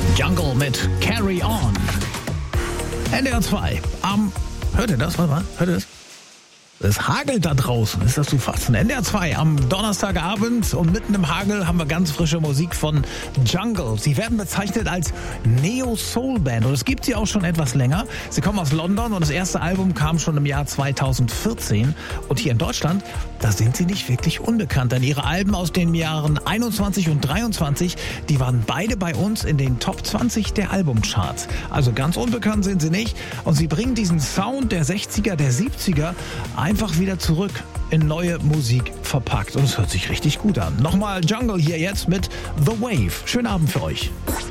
Jungle mit Carry On. NDR 2 hört ihr das? Warte mal, hört ihr das? Es hagelt da draußen, ist das zu fassen. NDR 2 am Donnerstagabend und mitten im Hagel haben wir ganz frische Musik von Jungle. Sie werden bezeichnet als Neo-Soul-Band und es gibt sie auch schon etwas länger. Sie kommen aus London und das erste Album kam schon im Jahr 2014. Und hier in Deutschland, da sind sie nicht wirklich unbekannt, denn ihre Alben aus den Jahren 21 und 23, die waren beide bei uns in den Top 20 der Albumcharts. Also ganz unbekannt sind sie nicht und sie bringen diesen Sound der 60er, der 70er einfach wieder zurück in neue Musik verpackt und es hört sich richtig gut an. Nochmal Jungle hier jetzt mit The Wave. Schönen Abend für euch.